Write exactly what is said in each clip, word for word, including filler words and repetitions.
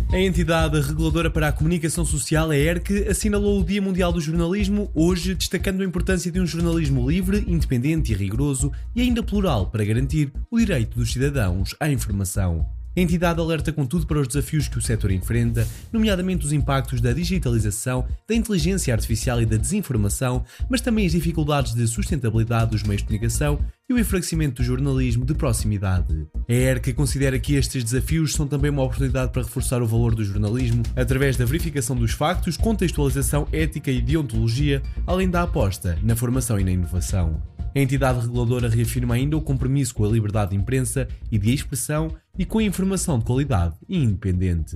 A entidade reguladora para a comunicação social, a E R C, assinalou o Dia Mundial do Jornalismo, hoje destacando a importância de um jornalismo livre, independente e rigoroso e ainda plural para garantir o direito dos cidadãos à informação. A entidade alerta contudo para os desafios que o setor enfrenta, nomeadamente os impactos da digitalização, da inteligência artificial e da desinformação, mas também as dificuldades de sustentabilidade dos meios de comunicação e o enfraquecimento do jornalismo de proximidade. A E R C considera que estes desafios são também uma oportunidade para reforçar o valor do jornalismo através da verificação dos factos, contextualização ética e deontologia, além da aposta na formação e na inovação. A entidade reguladora reafirma ainda o compromisso com a liberdade de imprensa e de expressão e com a informação de qualidade e independente.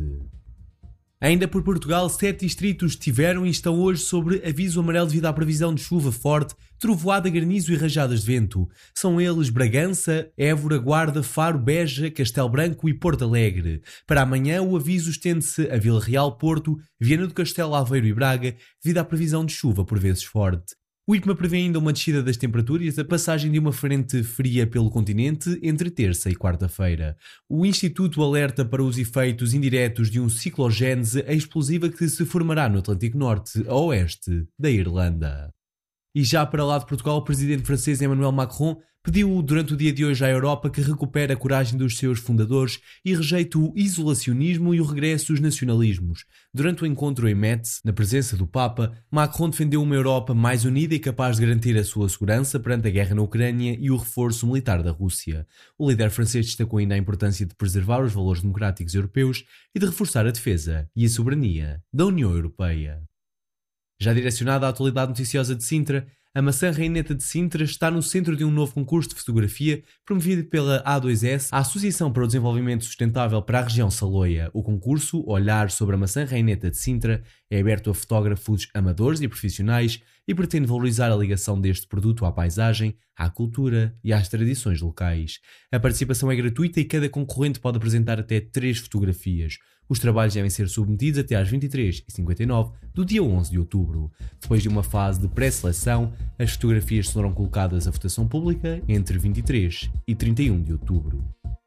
Ainda por Portugal, sete distritos tiveram e estão hoje sobre aviso amarelo devido à previsão de chuva forte, trovoada, granizo e rajadas de vento. São eles Bragança, Évora, Guarda, Faro, Beja, Castelo Branco e Porto Alegre. Para amanhã, o aviso estende-se a Vila Real, Porto, Viana do Castelo, Aveiro e Braga, devido à previsão de chuva por vezes forte. O IPMA prevê ainda uma descida das temperaturas e a passagem de uma frente fria pelo continente entre terça e quarta-feira. O Instituto alerta para os efeitos indiretos de um ciclogénese explosiva que se formará no Atlântico Norte a oeste da Irlanda. E já para lá de Portugal, o presidente francês Emmanuel Macron pediu durante o dia de hoje à Europa que recupere a coragem dos seus fundadores e rejeite o isolacionismo e o regresso dos nacionalismos. Durante o encontro em Metz, na presença do Papa, Macron defendeu uma Europa mais unida e capaz de garantir a sua segurança perante a guerra na Ucrânia e o reforço militar da Rússia. O líder francês destacou ainda a importância de preservar os valores democráticos europeus e de reforçar a defesa e a soberania da União Europeia. Já direcionada à atualidade noticiosa de Sintra, a Maçã Raineta de Sintra está no centro de um novo concurso de fotografia promovido pela A dois S, a Associação para o Desenvolvimento Sustentável para a região Saloia. O concurso, Olhar sobre a Maçã Raineta de Sintra, é aberto a fotógrafos amadores e profissionais e pretende valorizar a ligação deste produto à paisagem, à cultura e às tradições locais. A participação é gratuita e cada concorrente pode apresentar até três fotografias. Os trabalhos devem ser submetidos até às vinte e três e cinquenta e nove do dia onze de outubro. Depois de uma fase de pré-seleção, as fotografias serão colocadas à votação pública entre vinte e três e trinta e um de outubro.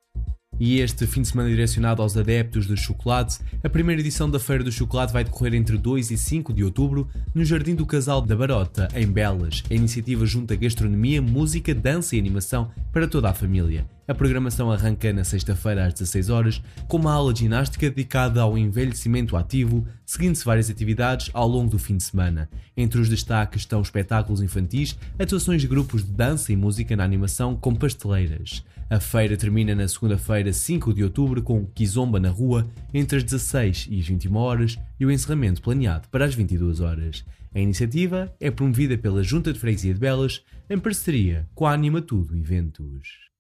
E este fim de semana direcionado aos adeptos do chocolate, a primeira edição da Feira do Chocolate vai decorrer entre dois e cinco de outubro no Jardim do Casal da Barota, em Belas. A iniciativa junta gastronomia, música, dança e animação para toda a família. A programação arranca na sexta-feira às dezasseis horas, com uma aula de ginástica dedicada ao envelhecimento ativo, seguindo-se várias atividades ao longo do fim de semana. Entre os destaques estão espetáculos infantis, atuações de grupos de dança e música na animação com pasteleiras. A feira termina na segunda-feira, cinco de outubro, com Kizomba na rua, entre as dezasseis e as vinte e uma horas, e o encerramento planeado para as vinte e duas horas. A iniciativa é promovida pela Junta de Freguesia de Belas, em parceria com a Anima Tudo Eventos.